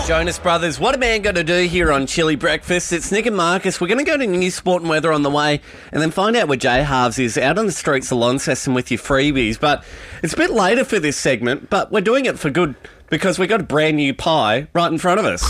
Jonas Brothers, what a man got to do here on Chili Breakfast. It's Nick and Marcus. We're going to go to News, Sport and Weather on the way and then find out where Jay Halves is out on the streets of Launceston with your freebies. But it's a bit later for this segment, but we're doing it for good because we got a brand new pie right in front of us.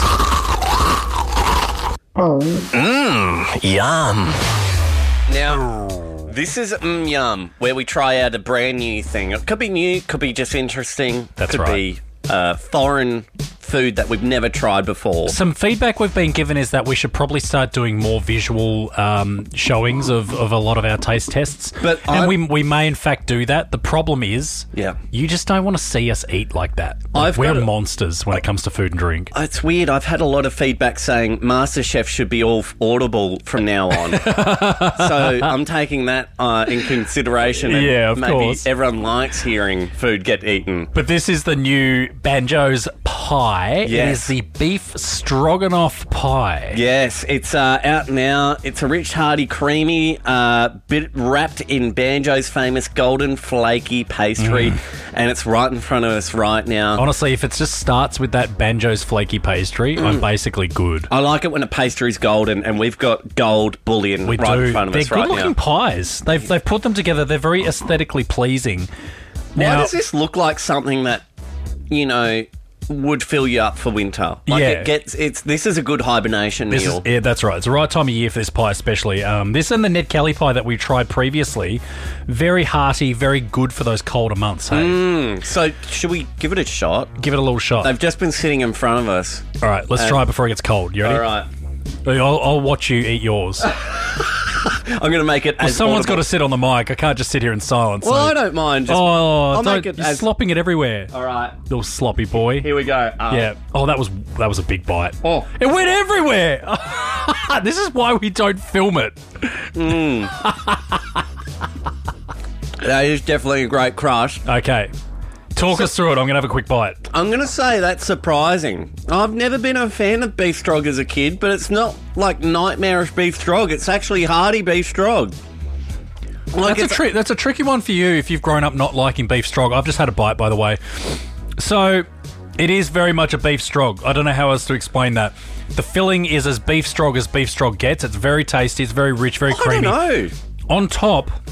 Yum. Now, this is Yum, where we try out a brand new thing. It could be new, could be just interesting. That's could right. be foreign food that we've never tried before. Some feedback we've been given is that we should probably start doing more visual showings of a lot of our taste tests. We may in fact do that. The problem is, you just don't want to see us eat like that. We're monsters when it comes to food and drink. It's weird. I've had a lot of feedback saying MasterChef should be all audible from now on. So I'm taking that in consideration. And of maybe course. Everyone likes hearing food get eaten. But this is the new Banjo's pie. Yes. It is the beef stroganoff pie. Yes, it's out now. It's a rich, hearty, creamy, bit wrapped in Banjo's famous golden flaky pastry, and it's right in front of us right now. Honestly, if it just starts with that Banjo's flaky pastry, I'm basically good. I like it when a pastry's golden, and we've got gold bullion in front of us right now. They're good-looking pies. They've put them together. They're very aesthetically pleasing. Why does this look like something that, would fill you up for winter? This is a good hibernation meal. That's right. It's the right time of year for this pie, especially. This and the Ned Kelly pie that we tried previously, very hearty, very good for those colder months. Hey? So should we give it a shot? Give it a little shot. They've just been sitting in front of us. All right, let's try it before it gets cold. You ready? All right. I'll watch you eat yours. I'm going to make it as someone's audible. got to sit on the mic. I can't just sit here in silence. Well, I don't mind. I'll make it you're slopping it everywhere. All right. Little sloppy boy. Here we go. Yeah. Oh, that was a big bite. Oh. It went everywhere. This is why we don't film it. That is definitely a great crush. Okay. Talk us through it. I'm going to have a quick bite. I'm going to say that's surprising. I've never been a fan of beef strog as a kid, but it's not like nightmarish beef strog. It's actually hearty beef strog. That's a tricky one for you if you've grown up not liking beef strog. I've just had a bite, by the way. So, it is very much a beef strog. I don't know how else to explain that. The filling is as beef strog gets. It's very tasty. It's very rich, very creamy. I don't know. On top...